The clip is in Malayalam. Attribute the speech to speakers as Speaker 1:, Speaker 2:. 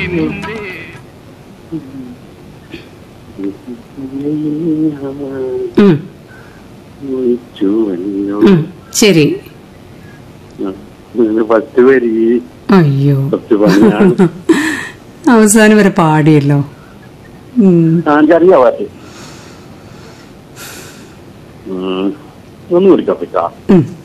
Speaker 1: ശരി.
Speaker 2: ഫസ്റ്റ് വരി
Speaker 1: അയ്യോ, അവസാനം വരെ പാടിയല്ലോ.
Speaker 2: എനിക്കറിയാ പാട്ട്. ഒന്നും കുടിക്കാൻ പറ്റാ.